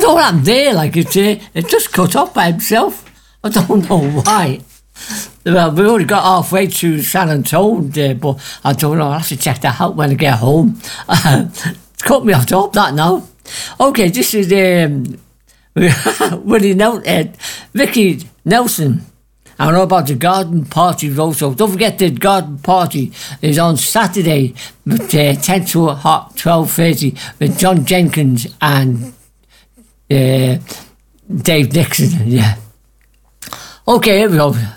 know what happened there. Like it just cut off by himself. I don't know why. Well, we already got halfway to San Antonio there, but I don't know. I'll have to check that out when I get home. It's cut me off top that now. Okay, this is Vicky Nelson. I know about the garden party also. Don't forget the garden party is on Saturday, 10 to 12:30 with John Jenkins and Dave Nixon. Yeah. Okay, here we go.